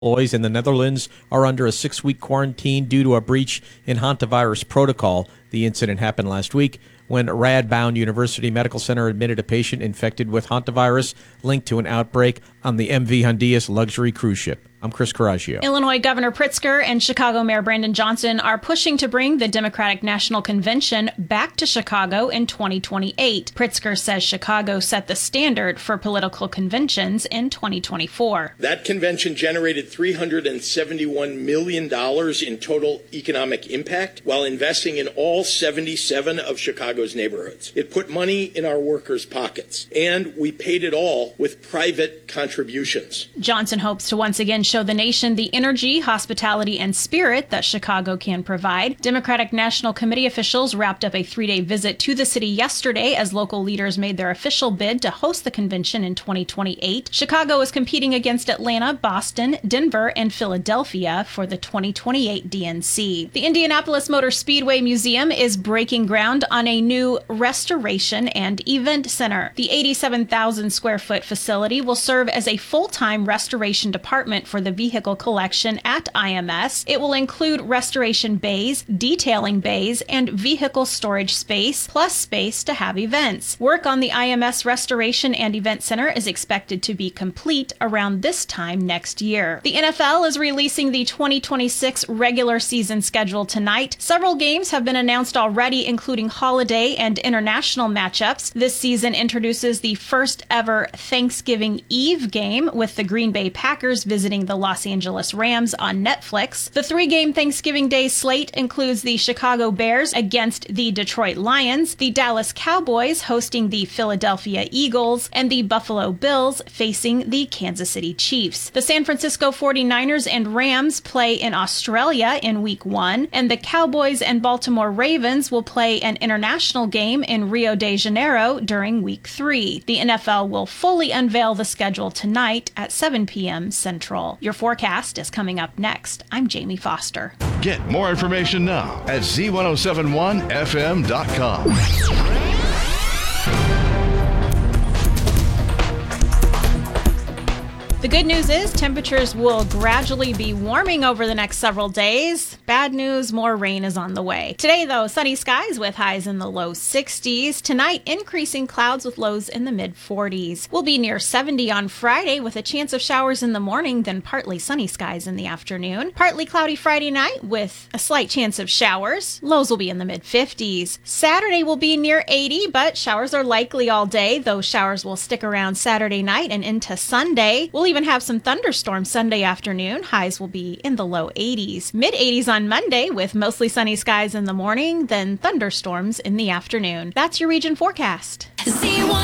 Employees in the Netherlands are under a 6-week quarantine due to a breach in hantavirus protocol. The incident happened last week when Radboud University Medical Center admitted a patient infected with hantavirus linked to an outbreak on the MV Hondias luxury cruise ship. I'm Chris Coraggio. Illinois Governor Pritzker and Chicago Mayor Brandon Johnson are pushing to bring the Democratic National Convention back to Chicago in 2028. Pritzker says Chicago set the standard for political conventions in 2024. That convention generated $371 million in total economic impact while investing in all 77 of Chicago's neighborhoods. It put money in our workers' pockets, and we paid it all with private contributions. Johnson hopes to once again show the nation the energy, hospitality, and spirit that Chicago can provide. Democratic National Committee officials wrapped up a 3-day visit to the city yesterday as local leaders made their official bid to host the convention in 2028. Chicago is competing against Atlanta, Boston, Denver, and Philadelphia for the 2028 DNC. The Indianapolis Motor Speedway Museum is breaking ground on a new restoration and event center. The 87,000 square foot facility will serve as a full-time restoration department for the vehicle collection at IMS. It will include restoration bays, detailing bays, and vehicle storage space, plus space to have events. Work on the IMS Restoration and Event Center is expected to be complete around this time next year. The NFL is releasing the 2026 regular season schedule tonight. Several games have been announced already, including holiday and international matchups. This season introduces the first ever Thanksgiving Eve game with the Green Bay Packers visiting the Los Angeles Rams on Netflix. The 3-game Thanksgiving Day slate includes the Chicago Bears against the Detroit Lions, the Dallas Cowboys hosting the Philadelphia Eagles, and the Buffalo Bills facing the Kansas City Chiefs. The San Francisco 49ers and Rams play in Australia in Week 1, and the Cowboys and Baltimore Ravens will play an international game in Rio de Janeiro during Week 3. The NFL will fully unveil the schedule tonight at 7 p.m. Central. Your forecast is coming up next. I'm Jamie Foster. Get more information now at z1071fm.com. The good news is temperatures will gradually be warming over the next several days. Bad news, more rain is on the way. Today, though, sunny skies with highs in the low 60s. Tonight, increasing clouds with lows in the mid-40s. We'll be near 70 on Friday with a chance of showers in the morning, then partly sunny skies in the afternoon. Partly cloudy Friday night with a slight chance of showers. Lows will be in the mid-50s. Saturday will be near 80, but showers are likely all day. Those showers will stick around Saturday night and into Sunday. We'll even have some thunderstorms Sunday afternoon. Highs will be in the low 80s. Mid-80s on Monday with mostly sunny skies in the morning, then thunderstorms in the afternoon. That's your region forecast.